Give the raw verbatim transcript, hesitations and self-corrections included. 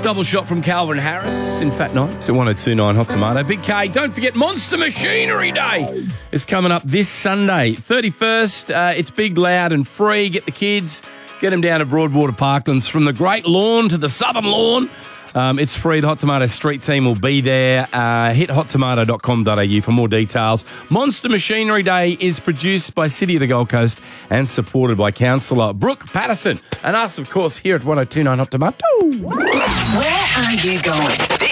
Double shot from Calvin Harris in Fat Nights at one oh two point nine Hot Tomato. Big K, don't forget Monster Machinery Day is coming up this Sunday, thirty-first. Uh, it's big, loud and free. Get the kids, get them down to Broadwater Parklands. From the Great Lawn to the Southern Lawn, um, it's free. The Hot Tomato Street team will be there. Uh, hit hot tomato dot com dot a u for more details. Monster Machinery Day is produced by City of the Gold Coast and supported by Councillor Brooke Patterson and us, of course, here at one oh two point nine Hot Tomato. Where are you going?